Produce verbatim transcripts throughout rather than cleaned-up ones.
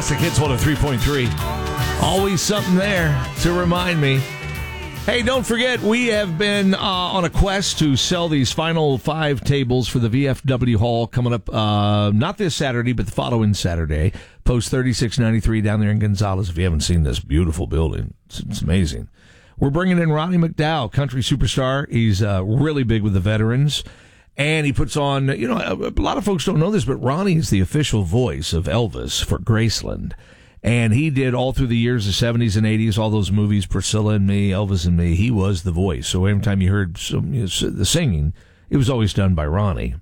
Classic Hits one oh three point three. Always something there to remind me. Hey, don't forget, we have been uh, on a quest to sell these final five tables for the V F W Hall coming up, uh, not this Saturday, but the following Saturday. Post thirty-six ninety-three down there in Gonzales. If you haven't seen this beautiful building, it's, it's amazing. We're bringing in Ronnie McDowell, country superstar. He's uh, really big with the veterans. And he puts on, you know, a, a lot of folks don't know this, but Ronnie is the official voice of Elvis for Graceland. And he did all through the years, the seventies and eighties, all those movies, Priscilla and Me, Elvis and Me. He was the voice. So every time you heard some, you know, the singing, it was always done by Ronnie.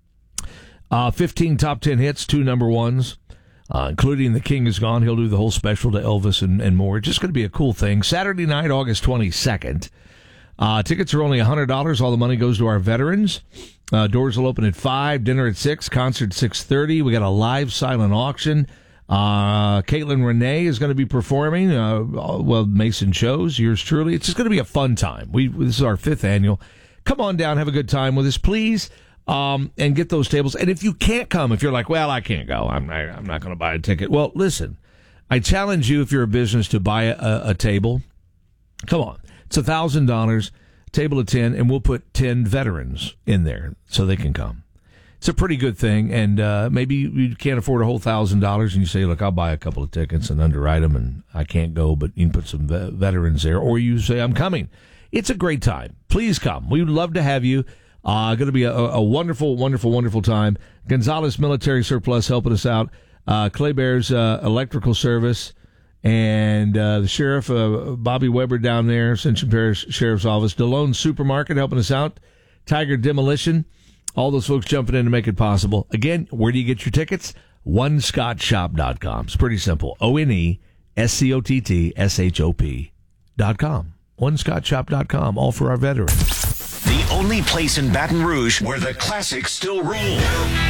Uh, fifteen top ten hits, two number ones, uh, including The King Is Gone. He'll do the whole special to Elvis and, and more. It's just going to be a cool thing. Saturday night, August twenty-second. Uh, tickets are only one hundred dollars. All the money goes to our veterans. Uh, doors will open at five, dinner at six, concert six thirty. We got a live silent auction. Uh, Caitlin Renee is going to be performing, uh, well, Mason shows, yours truly. It's just going to be a fun time. We, this is our fifth annual. Come on down, have a good time with us, please, um, and get those tables. And if you can't come, if you're like, well, I can't go, I'm, I, I'm not going to buy a ticket. Well, listen, I challenge you, if you're a business, to buy a, a table. Come on. It's one thousand dollars, table of ten, and we'll put ten veterans in there so they can come. It's a pretty good thing, and uh, maybe you can't afford a whole one thousand dollars, and you say, look, I'll buy a couple of tickets and underwrite them, and I can't go, but you can put some ve- veterans there. Or you say, I'm coming. It's a great time. Please come. We would love to have you. Uh, going to be a, a wonderful, wonderful, wonderful time. Gonzales Military Surplus helping us out. Uh, Clay Bear's uh, Electrical Service. And uh, the sheriff, uh, Bobby Weber down there, Ascension Parish Sheriff's Office. DeLone Supermarket helping us out. Tiger Demolition. All those folks jumping in to make it possible. Again, where do you get your tickets? one scott shop dot com. It's pretty simple. O N E S C O T T S H O P dot com. one scott shop dot com. All for our veterans. The only place in Baton Rouge where the classics still rule.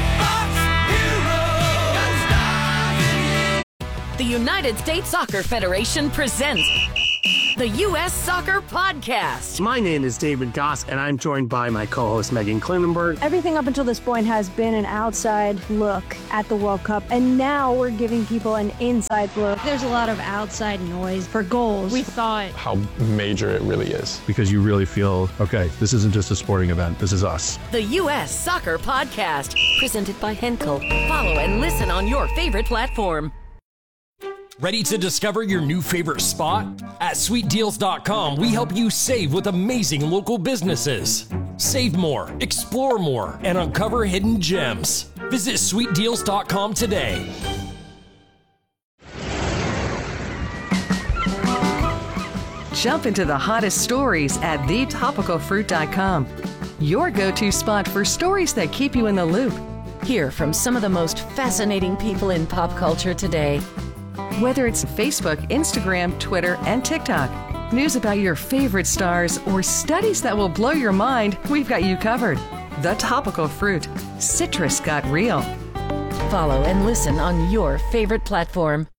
The United States Soccer Federation presents the U S Soccer Podcast. My name is David Goss, and I'm joined by my co-host Megan Klinenberg. Everything up until this point has been an outside look at the World Cup, and now we're giving people an inside look. There's a lot of outside noise for goals. We thought how major it really is. Because you really feel, okay, this isn't just a sporting event, this is us. The U S Soccer Podcast, presented by Henkel. Follow and listen on your favorite platform. Ready to discover your new favorite spot? At sweet deals dot com, we help you save with amazing local businesses. Save more, explore more, and uncover hidden gems. Visit sweet deals dot com today. Jump into the hottest stories at the topical fruit dot com. Your go-to spot for stories that keep you in the loop. Hear from some of the most fascinating people in pop culture today. Whether it's Facebook, Instagram, Twitter, and TikTok, news about your favorite stars, or studies that will blow your mind, we've got you covered. The Topical Fruit. Citrus got real. Follow and listen on your favorite platform.